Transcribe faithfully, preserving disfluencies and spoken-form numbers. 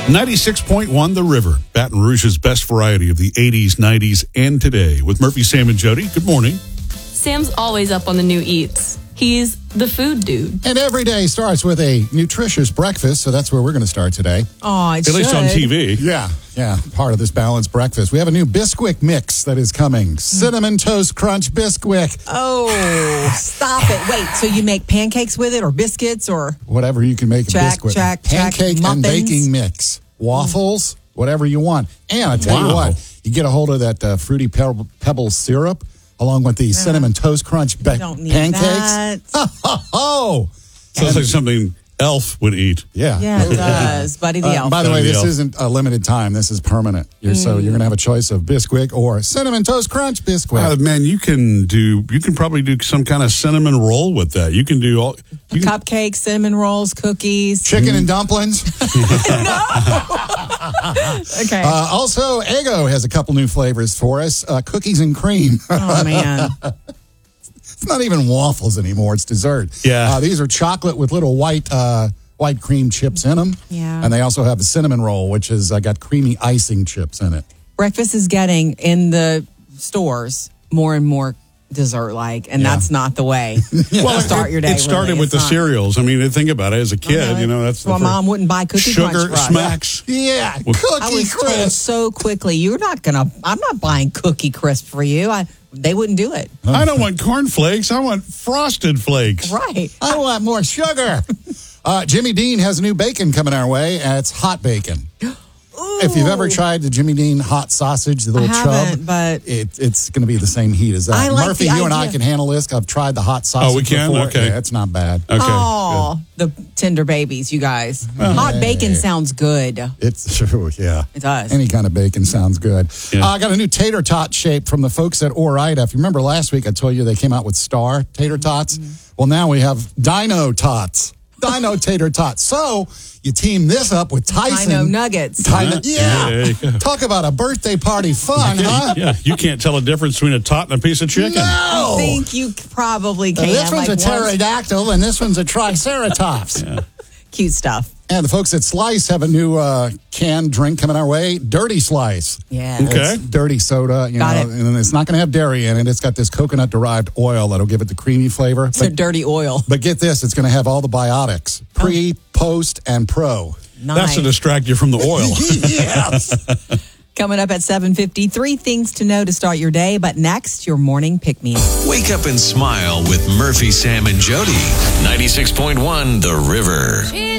ninety-six point one The River, Baton Rouge's best variety of the eighties, nineties, and today. With Murphy, Sam, and Jody. Good morning. Sam's always up on the new eats. He's the food dude. And every day starts with a nutritious breakfast, so that's where we're going to start today. Oh, it At least on T V. Yeah, yeah, part of this balanced breakfast. We have a new Bisquick mix that is coming. Cinnamon Toast Crunch Bisquick. Oh, stop it. Wait, so you make pancakes with it or biscuits or? Whatever you can make a Check, Bisquick. check, check. Pancake and Muffins. baking mix. Waffles, whatever you want. And I tell you Wow. what, you get a hold of that uh, Fruity Pebble, Pebble syrup along with the Cinnamon Toast Crunch ba- Don't need pancakes. that. Oh, Sounds like something Elf would eat. yeah. Yeah, it does. Buddy the Uh, Elf. by the way, Buddy the this Elf. isn't a limited time. This is permanent. You're, So you're going to have a choice of Bisquick or Cinnamon Toast Crunch Bisquick. Uh, man, you can do. You can probably do some kind of cinnamon roll with that. You can do all. You can, Cupcakes, cinnamon rolls, cookies. Chicken and dumplings. Okay. Uh, also, Eggo has a couple new flavors for us. Uh, cookies and cream. oh, man. It's not even waffles anymore. It's dessert. Yeah. Uh, these are chocolate with little white uh, white cream chips in them. Yeah. And they also have a cinnamon roll, which has uh, got creamy icing chips in it. Breakfast is getting in the stores more and more dessert-like, and Yeah. that's not the way well, to start it, your day. it started really. with It's the not. cereals. I mean, think about it. As a kid, Uh-huh. you know, that's the Well, first- Mom wouldn't buy Cookie sugar Crunch for us. smacks. Yeah, I cookie was told crisp. so quickly, you're not gonna. I'm not buying Cookie Crisp for you. I they wouldn't do it. I don't want corn flakes. I want frosted flakes. Right. I want more sugar. Uh, Jimmy Dean has a new bacon coming our way, and it's hot bacon. If you've ever tried the Jimmy Dean hot sausage, the little I chub, haven't, but- it, it's going to be the same heat as that. I like Murphy, the you and I idea. can handle this. I've tried the hot sausage. Oh, we can? before. Okay. Yeah, it's not bad. Okay. Oh, the tender babies, you guys. Hot bacon sounds good. It's true, yeah. It does. Any kind of bacon sounds good. Yeah. Uh, I got a new tater tot shape from the folks at Ore-Ida. If you remember last week, I told you they came out with Star tater tots. Mm-hmm. Well, now we have Dino Tots. Dino tater tots. So you team this up with Tyson. Dino Nuggets. Dino- Uh-huh. yeah. Yeah, there you go. Talk about a birthday party fun, huh? Yeah, you can't tell a difference between a tot and a piece of chicken. No. I think you probably Uh, can. this one's like a pterodactyl and this one's a triceratops. Yeah. Cute stuff. And the folks at Slice have a new uh, canned drink coming our way, Dirty Slice. Yeah. Okay. It's dirty soda, you Got know, it. and it's not going to have dairy in it. It's got this coconut-derived oil that'll give it the creamy flavor. So But, dirty oil. but get this, it's going to have all the biotics, pre, post, and pro. Nice. That's to distract you from the oil. Yes. Coming up at seven fifty, three things to know to start your day. But next, your morning pick-me-up. Wake up and smile with Murphy, Sam, and Jody. ninety-six point one The River.